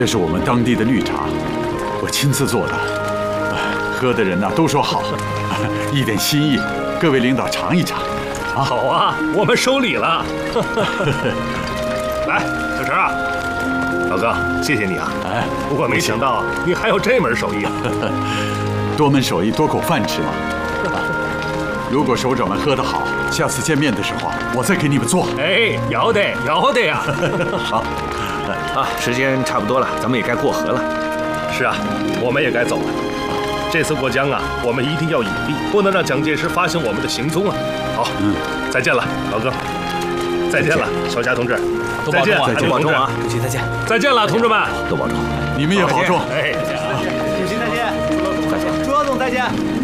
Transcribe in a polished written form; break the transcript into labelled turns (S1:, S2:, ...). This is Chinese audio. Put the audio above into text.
S1: 这是我们当地的绿茶，我亲自做的，喝的人呢都说好，一点心意，各位领导尝一尝。啊，
S2: 好啊，我们收礼了。来，小陈啊，老哥，谢谢你啊。
S1: 哎，
S2: 不过没想到你还有这门手艺啊。
S1: 多门手艺多口饭吃嘛。如果首长们喝得好，下次见面的时候我再给你们做。
S2: 哎，要得呀。
S1: 好。
S3: 啊，时间差不多了，咱们也该过河了。
S2: 是啊，我们也该走了。这次过江啊，我们一定要隐蔽，不能让蒋介石发现我们的行踪啊。好，再见了，老哥。再见了，小霞同志。再见，
S3: 多保重啊，主席再见。
S2: 再见了，同志们，
S3: 多保重。
S1: 你们也保重。
S2: 哎，
S4: 主席再见，朱总再见。